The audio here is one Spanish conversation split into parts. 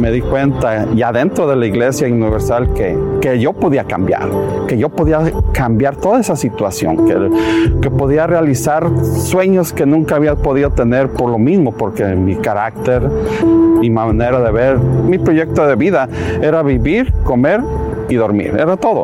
me di cuenta ya dentro de la Iglesia Universal que yo podía cambiar, toda esa situación, que podía realizar sueños que nunca había podido tener por lo mismo, porque mi carácter, mi manera de ver, mi proyecto de vida era vivir, comer y dormir, era todo.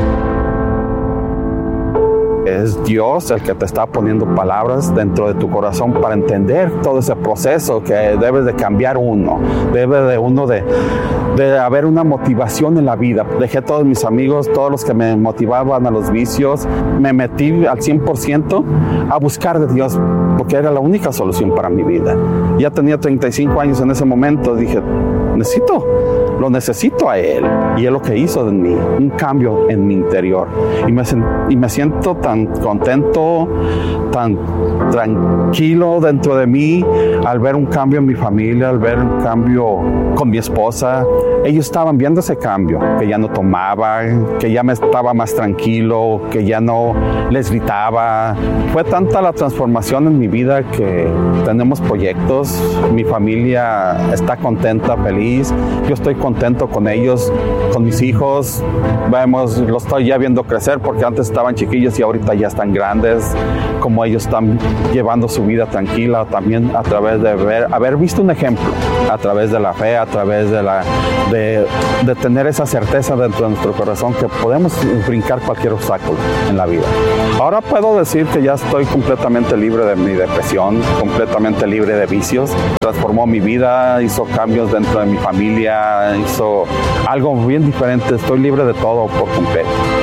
Es Dios el que te está poniendo palabras dentro de tu corazón para entender todo ese proceso que debes de cambiar uno. Debe de haber una motivación en la vida. Dejé a todos mis amigos, todos los que me motivaban a los vicios. Me metí al 100% a buscar de Dios porque era la única solución para mi vida. Ya tenía 35 años en ese momento. Dije, lo necesito a Él. Y es lo que hizo de mí, un cambio en mi interior. Y me siento tan contento, tan tranquilo dentro de mí al ver un cambio en mi familia, al ver un cambio con mi esposa. Ellos estaban viendo ese cambio, que ya no tomaba, que ya me estaba más tranquilo, que ya no les gritaba. Fue tanta la transformación en mi vida que tenemos proyectos. Mi familia está contenta, feliz. Yo estoy contento con ellos, con mis hijos. Los estoy ya viendo crecer porque antes estaban chiquillos y ahorita ya están grandes. Como ellos están llevando su vida tranquila también a través de haber visto un ejemplo, a través de la fe, a través de tener esa certeza dentro de nuestro corazón que podemos brincar cualquier obstáculo en la vida. Ahora puedo decir que ya estoy completamente libre de mi depresión, completamente libre de vicios. Transformó mi vida, hizo cambios dentro de mi familia, hizo algo bien diferente. Estoy libre de todo por completo.